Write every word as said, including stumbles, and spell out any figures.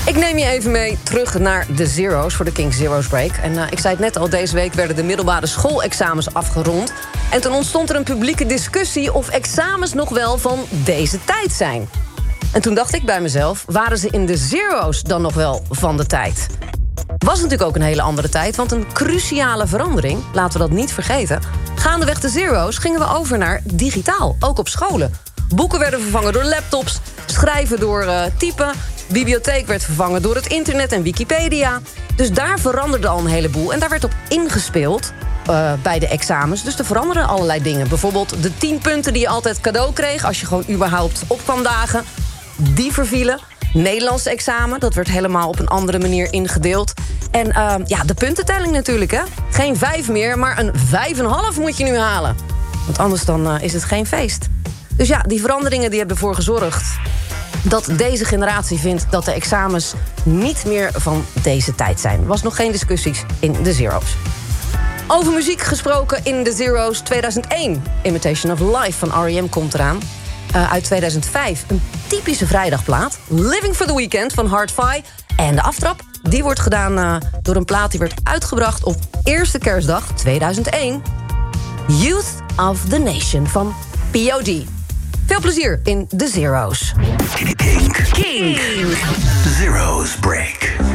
Ik neem je even mee terug naar de Zero's voor de King Zero's Break. En uh, ik zei het net al, deze week werden de middelbare schoolexamens afgerond. En toen ontstond er een publieke discussie of examens nog wel van deze tijd zijn. En toen dacht ik bij mezelf, waren ze in de Zero's dan nog wel van de tijd? Was natuurlijk ook een hele andere tijd, want een cruciale verandering, laten we dat niet vergeten. Gaandeweg de Zero's gingen we over naar digitaal, ook op scholen. Boeken werden vervangen door laptops, schrijven door uh, typen. Bibliotheek werd vervangen door het internet en Wikipedia. Dus daar veranderde al een heleboel. En daar werd op ingespeeld uh, bij de examens. Dus er veranderden allerlei dingen. Bijvoorbeeld de tien punten die je altijd cadeau kreeg als je gewoon überhaupt op kwam dagen. Die vervielen. Nederlands examen, dat werd helemaal op een andere manier ingedeeld. En uh, ja, de puntentelling natuurlijk, hè. Geen vijf meer, maar een vijf en een half moet je nu halen. Want anders dan uh, is het geen feest. Dus ja, die veranderingen die hebben ervoor gezorgd dat deze generatie vindt dat de examens niet meer van deze tijd zijn. Er was nog geen discussies in de Zero's. Over muziek gesproken in de Zero's tweeduizend één. Imitation of Life van R E M komt eraan. Uh, uit tweeduizend vijf een typische vrijdagplaat. Living for the Weekend van Hard-Fi. En de aftrap die wordt gedaan uh, door een plaat die werd uitgebracht op eerste kerstdag tweeduizend één. Youth of the Nation van P O D. Veel plezier in de Zero's. King. King. Zero's Break.